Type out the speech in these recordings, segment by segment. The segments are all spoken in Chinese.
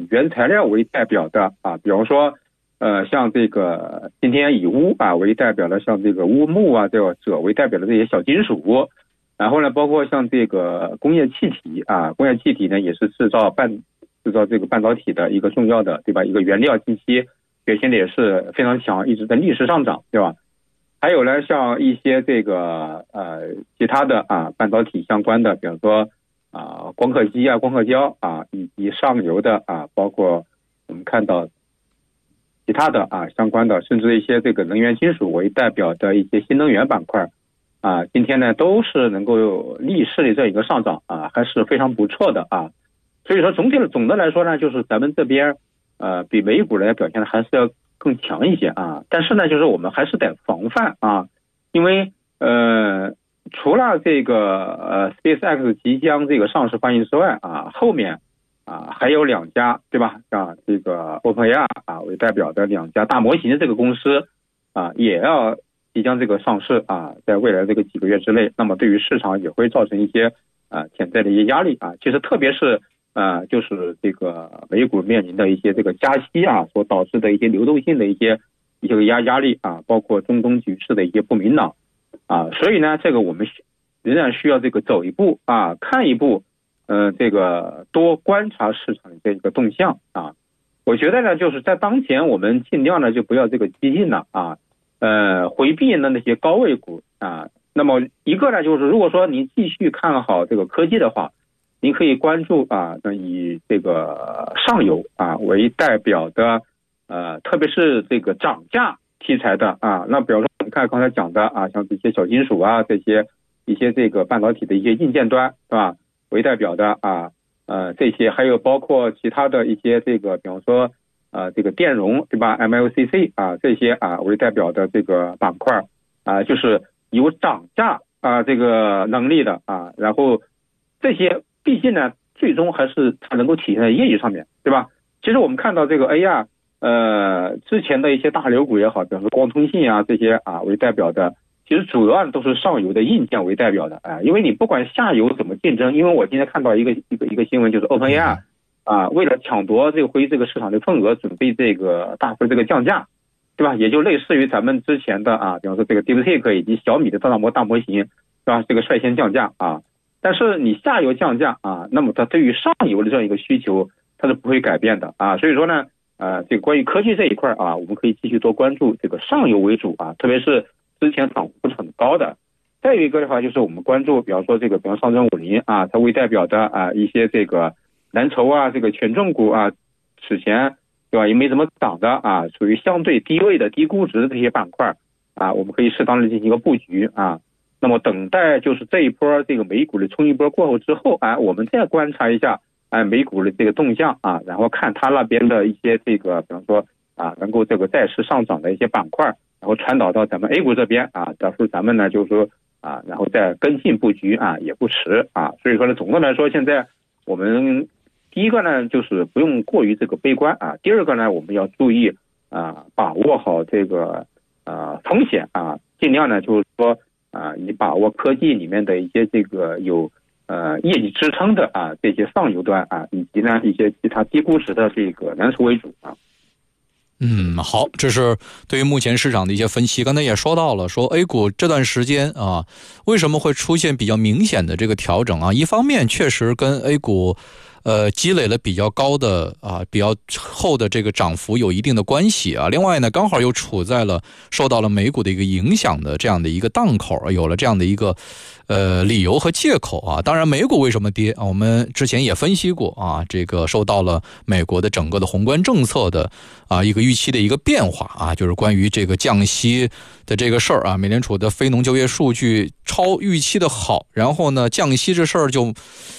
原材料为代表的比方说像这个今天以钨为代表的，像这个钨钼者为代表的这些小金属，然后呢包括像这个工业气体工业气体呢也是制造这个半导体的一个重要的，对吧？一个原料，近期表现的也是非常强，一直在逆势上涨，对吧？还有呢像一些这个其他的半导体相关的，比方说光刻机光刻胶以及上游的包括我们看到其他的相关的，甚至一些这个能源金属为代表的一些新能源板块今天呢都是能够逆势的这样一个上涨还是非常不错的所以说总的来说呢，就是咱们这边比美股来表现的还是要更强一些但是呢就是我们还是得防范因为除了这个SpaceX 即将这个上市翻译之外后面还有2家，对吧？像这个 OpenAI 为代表的2家大模型的这个公司也要即将这个上市在未来这个几个月之内，那么对于市场也会造成一些潜在的一些压力其实特别是就是这个美股面临的一些这个加息所导致的一些流动性的一些压力包括中东局势的一些不明朗所以呢这个我们仍然需要这个走一步看一步这个多观察市场的这个动向我觉得呢就是在当前我们尽量呢就不要这个激进了回避的那些高位股那么一个呢就是如果说你继续看好这个科技的话，您可以关注以这个上游为代表的特别是这个涨价题材的那比方说我们看刚才讲的像这些小金属这些一些这个半导体的一些硬件端是吧为代表的这些还有包括其他的一些这个比方说这个电容对吧 MLCC 这些为代表的这个板块就是有涨价这个能力的然后这些毕竟呢最终还是它能够体现在业绩上面，对吧？其实我们看到这个 AR 之前的一些大流股也好，比方说光通信这些为代表的，其实主要都是上游的硬件为代表的因为你不管下游怎么竞争，因为我今天看到一个新闻，就是 OpenAI为了抢夺这个市场的份额，准备这个大幅这个降价，对吧？也就类似于咱们之前的比方说这个 DeepSeek 以及小米的大模型，是吧？这个率先降价但是你下游降价那么它对于上游的这样一个需求它是不会改变的所以说呢这个关于科技这一块我们可以继续多关注这个上游为主特别是之前涨幅不是很高的。再有一个的话就是我们关注比方说上证50它为代表的一些这个蓝筹这个权重股此前对吧也没怎么涨的属于相对低位的低估值的这些板块我们可以适当的进行一个布局那么等待就是这一波这个美股的冲一波过后之后我们再观察一下美股的这个动向然后看它那边的一些这个比方说能够这个再次上涨的一些板块，然后传导到咱们 A 股这边到时候咱们呢就是说然后再跟进布局也不迟所以说呢总的来说现在我们第一个呢就是不用过于这个悲观第二个呢我们要注意把握好这个风险尽量呢就是说你把握科技里面的一些这个有业绩支撑的这些上游端以及呢一些其他低估值的这个蓝筹为主好，这是对于目前市场的一些分析。刚才也说到了，说 A 股这段时间为什么会出现比较明显的这个调整一方面确实跟 A 股积累了比较高的比较厚的这个涨幅有一定的关系另外呢刚好又处在了受到了美股的一个影响的这样的一个档口有了这样的一个理由和借口当然美股为什么跌我们之前也分析过这个受到了美国的整个的宏观政策的一个预期的一个变化就是关于这个降息的这个事儿美联储的非农就业数据超预期的好，然后呢降息这事儿就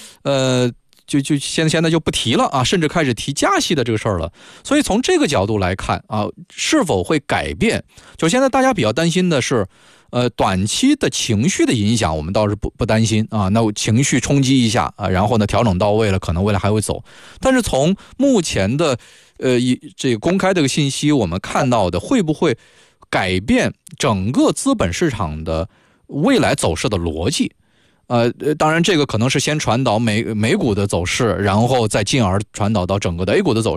现在就不提了甚至开始提加息的这个事儿了。所以从这个角度来看是否会改变？就现在大家比较担心的是短期的情绪的影响，我们倒是不担心那情绪冲击一下然后呢调整到位了，可能未来还会走。但是从目前的这个公开这个信息，我们看到的会不会改变整个资本市场的未来走势的逻辑？当然这个可能是先传导美股的走势，然后再进而传导到整个的 A 股的走